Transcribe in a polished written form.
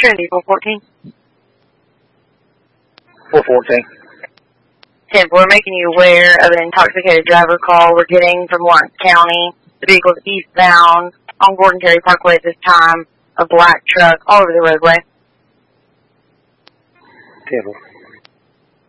Trinity 414. 414. 10, we're making you aware of an intoxicated driver call we're getting from Lawrence County. The vehicle's eastbound on Gordon Terry Parkway at this time. A black truck all over the roadway. 10.